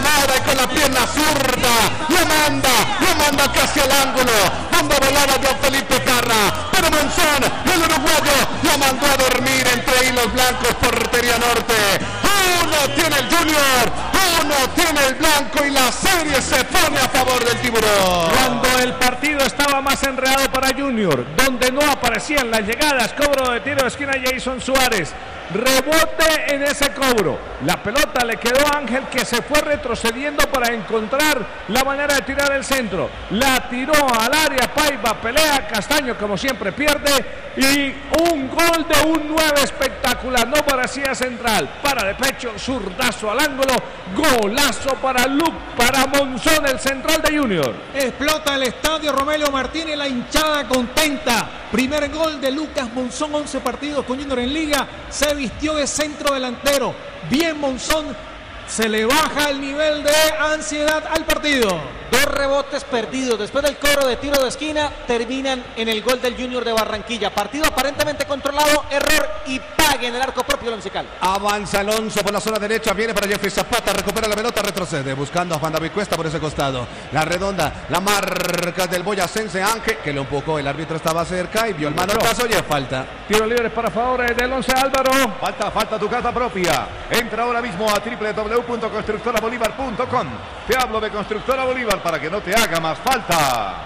acomoda y con la pierna zurda lo manda casi al ángulo, donde volaba John Felipe Parra, pero Monzón, el uruguayo, lo mandó a dormir entre hilos blancos, portería norte. Uno tiene el Junior, uno tiene el blanco y la serie se pone a favor del Tiburón. Cuando el partido estaba más enredado para Junior, donde no aparecían las llegadas, cobro de tiro de esquina Jason Suárez, rebote en ese cobro, la pelota le quedó a Ángel, que se fue retrocediendo para encontrar la manera de tirar el centro, la tiró al área, Paiva pelea, Castaño como siempre pierde y un gol de un 9 espectacular, no parecía central, para de pecho, zurdazo al ángulo, golazo para Monzón, el central de Junior. Explota el estadio Romelio Martínez, la hinchada contenta. Primer gol de Lucas Monzón, 11 partidos con Junior en liga, se vistió de centro delantero. Bien Monzón, se le baja el nivel de ansiedad al partido. 2 rebotes perdidos después del cobro de tiro de esquina, terminan en el gol del Junior de Barranquilla. Partido aparentemente controlado, error y pague en el arco propio del Once Caldas. Avanza Alonso por la zona derecha, viene para Jeffrey Zapata, recupera la pelota, retrocede, buscando a Juan David Cuesta por ese costado. La redonda, la marca del boyacense Ángel, que lo empujó, el árbitro estaba cerca y vio el manotazo y es falta. Tiro libre para favor del Once, Álvaro. Falta tu casa propia. Entra ahora mismo a www.constructorabolívar.com. Te hablo de Constructora Bolívar para que no te haga más falta.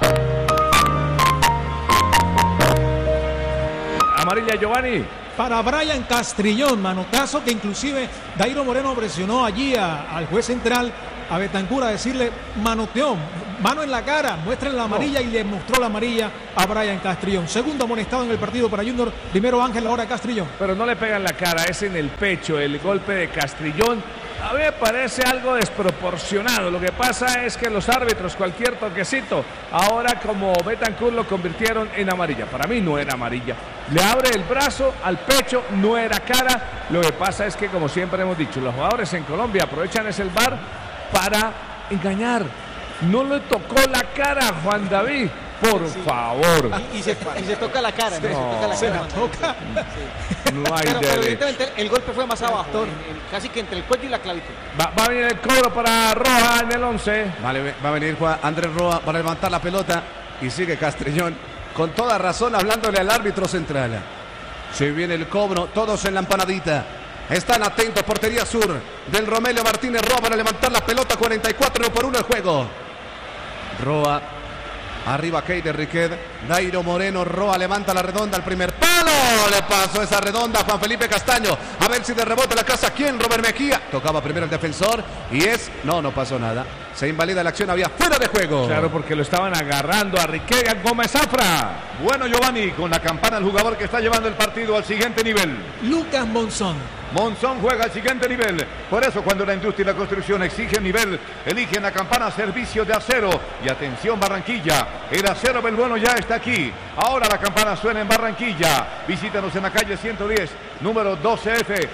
Amarilla Giovanni. Para Brian Castrillón, manotazo que inclusive Dairo Moreno presionó allí al juez central, a Betancur, a decirle manoteó, mano en la cara, muestren la amarilla, y le mostró la amarilla a Brian Castrillón. Segundo amonestado en el partido para Junior, primero Ángel, ahora Castrillón. Pero no le pegan la cara, es en el pecho el golpe de Castrillón. A mí me parece algo desproporcionado. Lo que pasa es que los árbitros, cualquier toquecito, ahora como Betancur lo convirtieron en amarilla. Para mí no era amarilla. Le abre el brazo al pecho, no era cara. Lo que pasa es que, como siempre hemos dicho, los jugadores en Colombia aprovechan ese VAR para engañar. No le tocó la cara a Juan David. Por favor. Y se toca la cara, ¿no? Se la toca. Sí. No hay pero derecho. evidentemente el golpe fue más abajo, casi que entre el cuello y la clavícula. Va a venir el cobro para Roja en el 11. Vale, va a venir Juan Andrés Roa para levantar la pelota y sigue Castrillón con toda razón hablándole al árbitro central. Se viene el cobro, todos en la empanadita. Están atentos, portería sur del Romelio Martínez. Roa para levantar la pelota, 44-1 el juego. Roa, arriba Keider Riquet, Dairo Moreno, Roa levanta la redonda al primer palo, le pasó esa redonda a Juan Felipe Castaño, a ver si de rebote la casa, ¿quién? Robert Mejía, tocaba primero el defensor y no pasó nada, se invalida la acción, había fuera de juego. Claro, porque lo estaban agarrando a Riquet, a Gómez Zafra. Bueno, Giovanni, con la campana el jugador que está llevando el partido al siguiente nivel. Lucas Monzón. Monzón juega al siguiente nivel. Por eso cuando la industria y la construcción exigen nivel, eligen la campana servicio de acero. Y atención Barranquilla, el acero Belbono ya está aquí. Ahora la campana suena en Barranquilla. Visítanos en la calle 110, número 12F.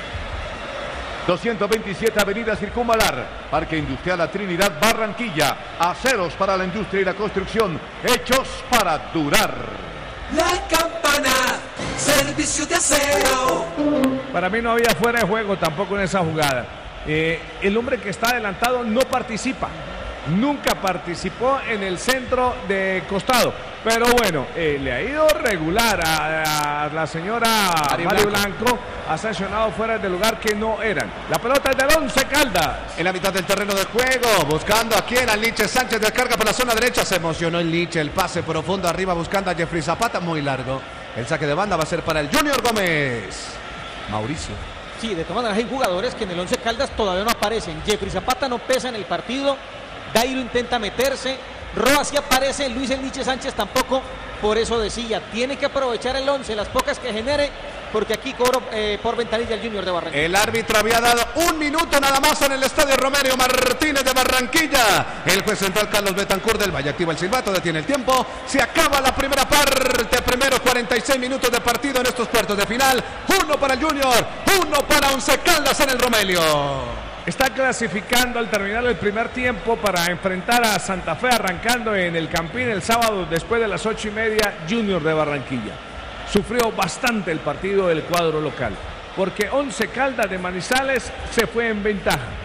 227 Avenida Circunvalar, Parque Industrial La Trinidad, Barranquilla. Aceros para la industria y la construcción, hechos para durar. La campana, servicio de acero. Para mí no había fuera de juego tampoco en esa jugada. El hombre que está adelantado no participa. Nunca participó en el centro de costado. Pero bueno, le ha ido regular a la señora Mario Blanco. Ha sancionado fuera del lugar que no eran. La pelota es del Once Caldas. En la mitad del terreno de juego, buscando a quién, al Liche Sánchez, descarga por la zona derecha. Se emocionó el Liche, el pase profundo arriba buscando a Jeffrey Zapata, muy largo. El saque de banda va a ser para el Junior Gómez. Mauricio. Sí, de todas maneras hay jugadores que en el Once Caldas todavía no aparecen. Jeffrey Zapata no pesa en el partido. Dairo intenta meterse. Roa sí aparece. Luis El Liche Sánchez tampoco. Por eso decía, tiene que aprovechar el 11, las pocas que genere, porque aquí cobro por ventanilla el Junior de Barranquilla. El árbitro había dado 1 minuto nada más en el estadio Romelio Martínez de Barranquilla. El juez central Carlos Betancur del Valle activa el silbato, detiene el tiempo. Se acaba la primera parte, primeros 46 minutos de partido en estos cuartos de final. 1 para el Junior, 1 para Once Caldas en el Romelio. Está clasificando al terminar el primer tiempo para enfrentar a Santa Fe, arrancando en el Campín el sábado después de las 8:30, Junior de Barranquilla. Sufrió bastante el partido del cuadro local, porque Once Caldas de Manizales se fue en ventaja.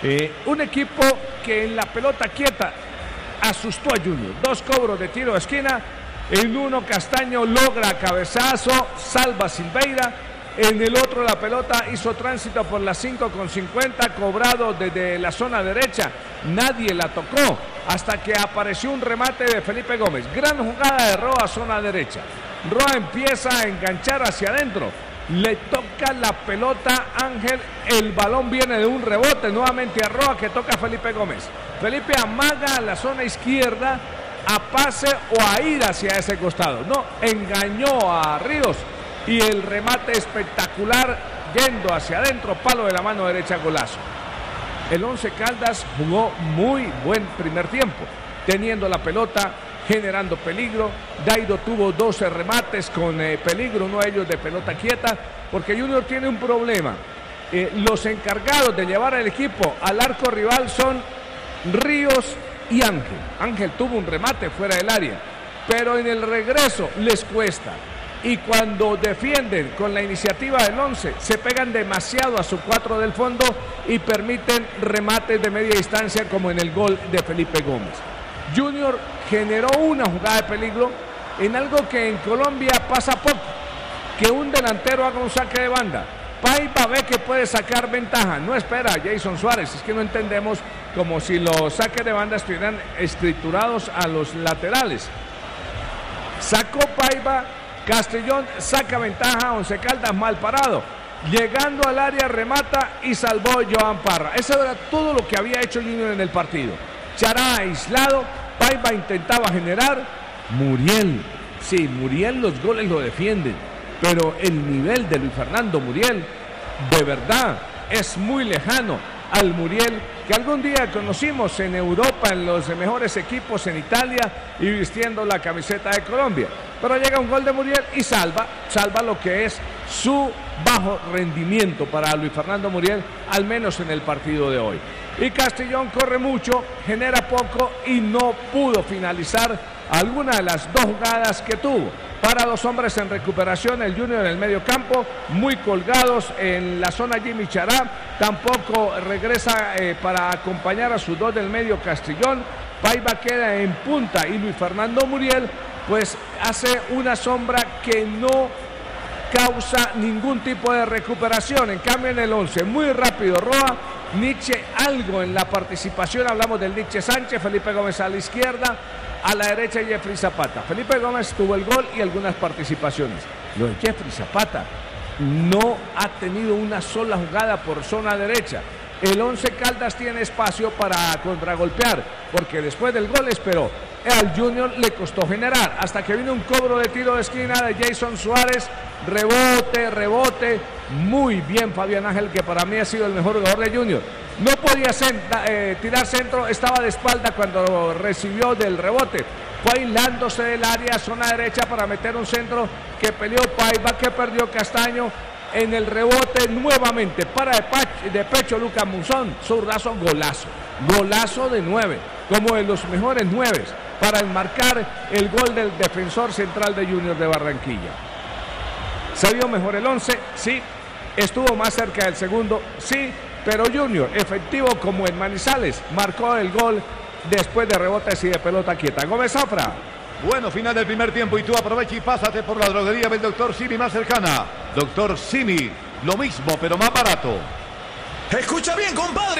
Un equipo que en la pelota quieta asustó a Junior. 2 cobros de tiro de esquina. En uno Castaño logra cabezazo, salva Silveira. En el otro la pelota hizo tránsito por la 5,50, cobrado desde la zona derecha. Nadie la tocó hasta que apareció un remate de Felipe Gómez. Gran jugada de Roa, zona derecha. Roa empieza a enganchar hacia adentro. Le toca la pelota Ángel. El balón viene de un rebote nuevamente a Roa, que toca a Felipe Gómez. Felipe amaga a la zona izquierda a pase o a ir hacia ese costado. No, engañó a Ríos. Y el remate espectacular yendo hacia adentro, palo de la mano derecha, golazo. El Once Caldas jugó muy buen primer tiempo, teniendo la pelota, generando peligro. Dairo tuvo 12 remates con peligro, uno de ellos de pelota quieta, porque Junior tiene un problema. Los encargados de llevar al equipo al arco rival son Ríos y Ángel. Ángel tuvo un remate fuera del área, pero en el regreso les cuesta. Y cuando defienden con la iniciativa del 11, se pegan demasiado a su 4 del fondo y permiten remates de media distancia, como en el gol de Felipe Gómez. Junior generó una jugada de peligro en algo que en Colombia pasa poco, que un delantero haga un saque de banda. Paiva ve que puede sacar ventaja, no espera a Jason Suárez. Es que no entendemos, como si los saques de banda estuvieran escriturados a los laterales. Sacó Paiva, Castrillón saca ventaja, Once Caldas mal parado. Llegando al área remata y salvó Joan Parra. Eso era todo lo que había hecho Junior en el partido. Chará aislado, Paiva intentaba generar. Muriel, sí, Muriel los goles lo defienden, pero el nivel de Luis Fernando Muriel de verdad es muy lejano al Muriel que algún día conocimos en Europa, en los mejores equipos en Italia y vistiendo la camiseta de Colombia. Pero llega un gol de Muriel y salva lo que es su bajo rendimiento para Luis Fernando Muriel, al menos en el partido de hoy. Y Castrillón corre mucho, genera poco y no pudo finalizar alguna de las 2 jugadas que tuvo. Para 2 hombres en recuperación, el Junior en el medio campo, muy colgados en la zona Jimmy Chará, tampoco regresa para acompañar a sus 2 del medio Castrillón. Paiva queda en punta y Luis Fernando Muriel pues hace una sombra que no causa ningún tipo de recuperación. En cambio en el 11, muy rápido Roa, Nietzsche algo en la participación, hablamos del Nietzsche Sánchez, Felipe Gómez a la izquierda, a la derecha Jeffrey Zapata. Felipe Gómez tuvo el gol y algunas participaciones. Lo de Jeffrey Zapata no ha tenido una sola jugada por zona derecha. El Once Caldas tiene espacio para contragolpear, porque después del gol esperó. Al Junior le costó generar, hasta que vino un cobro de tiro de esquina de Jason Suárez. Rebote, muy bien Fabián Ángel, que para mí ha sido el mejor jugador de Junior. No podía tirar centro, estaba de espalda cuando recibió del rebote. Fue aislándose del área, zona derecha, para meter un centro que peleó Paiva, que perdió Castaño. En el rebote nuevamente para de pecho Lucas Monzón, zurdazo, golazo de 9, como de los mejores 9 para enmarcar el gol del defensor central de Junior de Barranquilla. ¿Se vio mejor el 11? Sí. ¿Estuvo más cerca del segundo? Sí. Pero Junior, efectivo como en Manizales, marcó el gol después de rebotes y de pelota quieta. Gómez Zafra. Bueno, final del primer tiempo y tú aprovecha y pásate por la droguería del Dr. Simi más cercana. Dr. Simi, lo mismo pero más barato. Escucha bien, compadre.